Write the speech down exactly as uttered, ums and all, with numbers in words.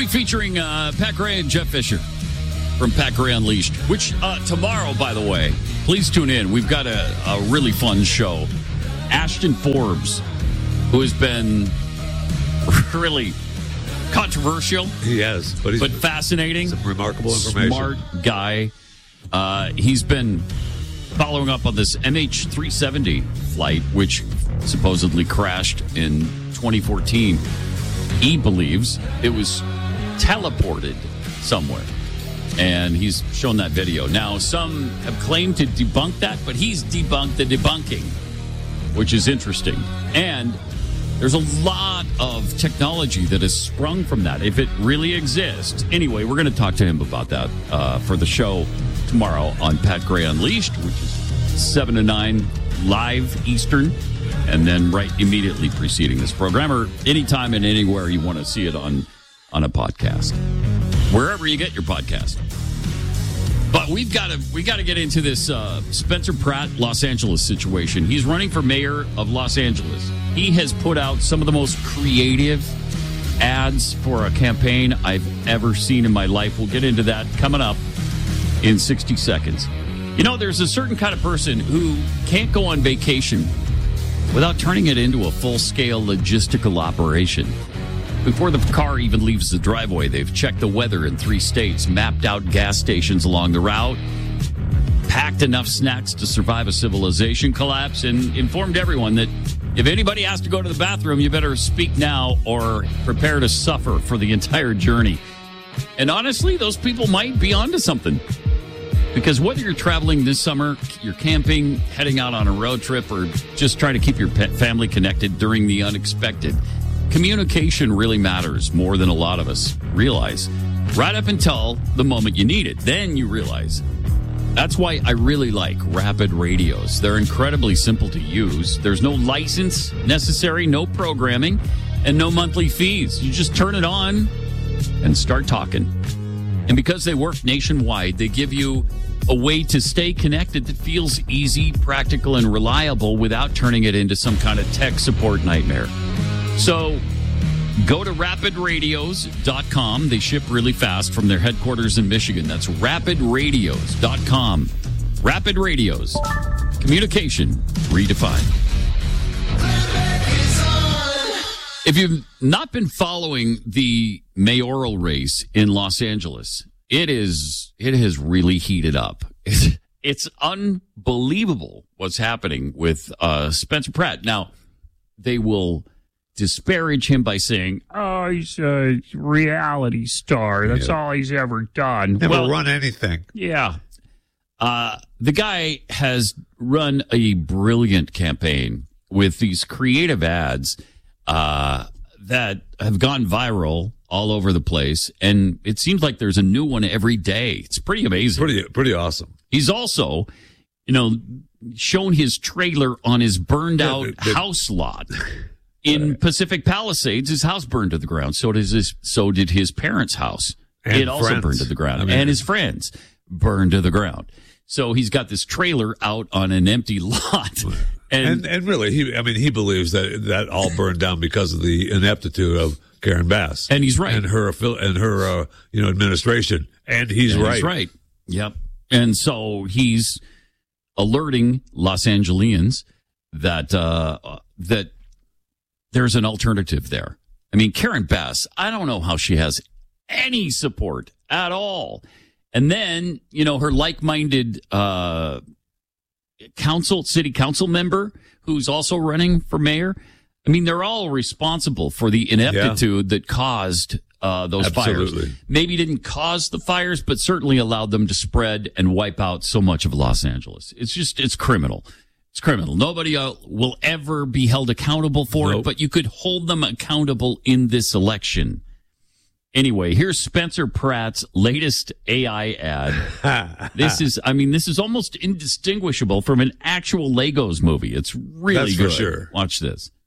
featuring uh, Pat Gray and Jeff Fisher from Pat Gray Unleashed, which uh, tomorrow, by the way, please tune in. We've got a, a really fun show. Ashton Forbes, who has been really controversial. He has, but he's but fascinating. Some remarkable information. Smart guy. Uh, he's been following up on this M H three seventy flight, which supposedly crashed in twenty fourteen. He believes it was teleported somewhere, and he's shown that video. Now, some have claimed to debunk that, but he's debunked the debunking, which is interesting. And there's a lot of technology that has sprung from that, if it really exists. Anyway, we're going to talk to him about that uh, for the show tomorrow on Pat Gray Unleashed, which is seven to nine live Eastern, and then right immediately preceding this program, or anytime and anywhere you want to see it on, on a podcast, wherever you get your podcast. But we've got to we got to get into this uh, Spencer Pratt Los Angeles situation. He's running for mayor of Los Angeles. He has put out some of the most creative ads for a campaign I've ever seen in my life. We'll get into that coming up in sixty seconds. You know, there's a certain kind of person who can't go on vacation without turning it into a full-scale logistical operation. Before the car even leaves the driveway, they've checked the weather in three states, mapped out gas stations along the route, packed enough snacks to survive a civilization collapse, and informed everyone that if anybody has to go to the bathroom, you better speak now or prepare to suffer for the entire journey. And honestly, those people might be onto something. Because whether you're traveling this summer, you're camping, heading out on a road trip, or just trying to keep your pet family connected during the unexpected, communication really matters more than a lot of us realize. Right up until the moment you need it. Then you realize. That's why I really like Rapid Radios. They're incredibly simple to use. There's no license necessary, no programming, and no monthly fees. You just turn it on and start talking. And because they work nationwide, they give you a way to stay connected that feels easy, practical, and reliable without turning it into some kind of tech support nightmare. So go to rapid radios dot com. They ship really fast from their headquarters in Michigan. That's rapid radios dot com. Rapid Radios. Communication redefined. If you've not been following the mayoral race in Los Angeles, it is it has really heated up. It's unbelievable what's happening with uh, Spencer Pratt. Now, they will disparage him by saying, oh, he's a reality star. That's yeah. all he's ever done. Never well, run anything. Yeah. Uh, the guy has run a brilliant campaign with these creative ads uh, that have gone viral all over the place. And it seems like there's a new one every day. It's pretty amazing. Pretty, pretty awesome. He's also, you know, shown his trailer on his burned out yeah, they, they, house lot. In right. Pacific Palisades, his house burned to the ground. So does his, so did his parents' house. And it also friends. burned to the ground. I mean, and his friends burned to the ground. So he's got this trailer out on an empty lot. And, and, and really, he, I mean, he believes that that all burned down because of the ineptitude of Karen Bass. And he's right. And her, and her, uh, you know, administration. And he's and right. He's right. Yep. And so he's alerting Los Angelians that, uh, that, there's an alternative there. I mean, Karen Bass, I don't know how she has any support at all. And then, you know, her like-minded uh, council, city council member who's also running for mayor. I mean, they're all responsible for the ineptitude yeah. that caused uh, those Absolutely. fires. Maybe didn't cause the fires, but certainly allowed them to spread and wipe out so much of Los Angeles. It's just, it's criminal. It's criminal. Nobody uh, will ever be held accountable for nope. it, but you could hold them accountable in this election. Anyway, here's Spencer Pratt's latest A I ad. This is, I mean, this is almost indistinguishable from an actual Legos movie. It's really That's good. for sure. Watch this.